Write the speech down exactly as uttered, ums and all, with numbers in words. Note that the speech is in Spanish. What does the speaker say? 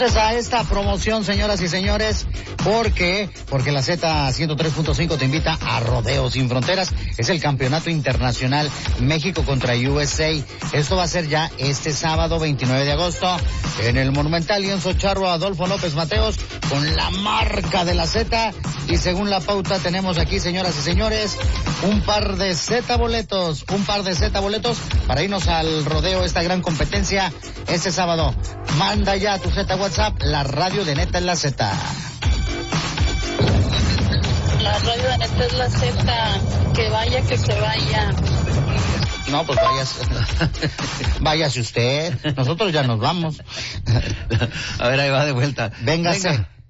entonces a esta promoción, señoras y señores, porque porque la Z ciento tres punto cinco te invita a Rodeo Sin Fronteras. Es el campeonato internacional México contra U S A. Esto va a ser ya este sábado veintinueve de agosto en el Monumental Lienzo Charro Adolfo López Mateos con la marca de la Z. Y según la pauta tenemos aquí, señoras y señores, un par de Z boletos, un par de Z boletos para irnos al rodeo, esta gran competencia este sábado. Manda ya a tu Z WhatsApp, la radio de Neta es la Z. La radio de Neta es la Z, que vaya, que se vaya. No, pues váyase, váyase usted, nosotros ya nos vamos. A ver, ahí va de vuelta. Véngase. Venga.